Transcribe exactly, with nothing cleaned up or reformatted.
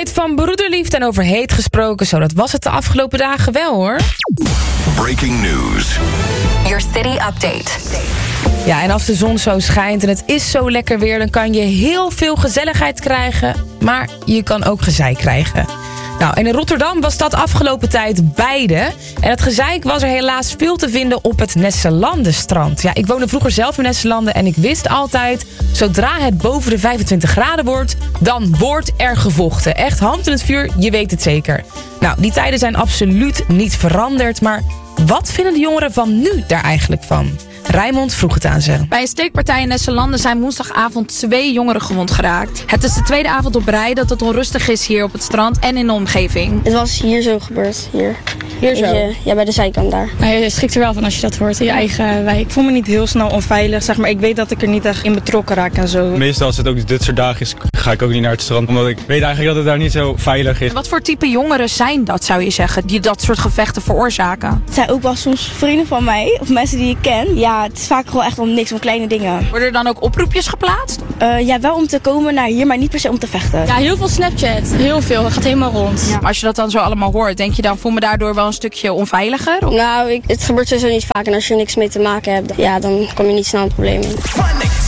tijd van broederliefde en over heet gesproken. Zo, dat was het de afgelopen dagen wel, hoor. Breaking news. Your city update. Ja, en als de zon zo schijnt en het is zo lekker weer, dan kan je heel veel gezelligheid krijgen, maar je kan ook gezeik krijgen. Nou, en in Rotterdam was dat afgelopen tijd beide. En het gezeik was er helaas veel te vinden op het Nesselandenstrand. Ja, ik woonde vroeger zelf in Nesselanden en ik wist altijd, zodra het boven de vijfentwintig graden wordt, dan wordt er gevochten. Echt hand in het vuur, je weet het zeker. Nou, die tijden zijn absoluut niet veranderd, maar wat vinden de jongeren van nu daar eigenlijk van? Rijmond vroeg het aan ze. Bij een steekpartij in Nesselanden zijn woensdagavond twee jongeren gewond geraakt. Het is de tweede avond op rij dat het onrustig is hier op het strand en in de omgeving. Het was hier zo gebeurd, hier. Hier zo? Je, ja, bij de zijkant daar. Nou, je schrikt er wel van als je dat hoort in je eigen wijk. Ik voel me niet heel snel onveilig, zeg maar. Ik weet dat ik er niet echt in betrokken raak en zo. Meestal als het ook dit soort dagen is, ga ik ook niet naar het strand. Omdat ik weet eigenlijk dat het daar niet zo veilig is. Wat voor type jongeren zijn dat, zou je zeggen, die dat soort gevechten veroorzaken? Het zijn ook wel soms vrienden van mij, of mensen die ik ken. Ja, het is vaak gewoon echt om niks, om kleine dingen. Worden er dan ook oproepjes geplaatst? Uh, ja, wel om te komen naar hier, maar niet per se om te vechten. Ja, heel veel Snapchat. Heel veel. Het gaat helemaal rond. Ja. Maar als je dat dan zo allemaal hoort, denk je dan, voel me daardoor wel een stukje onveiliger? Of? Nou, ik, het gebeurt sowieso niet vaak. En als je er niks mee te maken hebt, ja, dan kom je niet snel een probleem in.